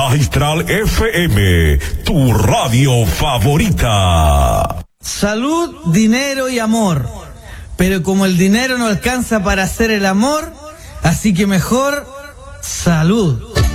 Magistral FM, tu radio favorita. Salud, dinero y amor. Pero como el dinero no alcanza para hacer el amor, así que mejor salud.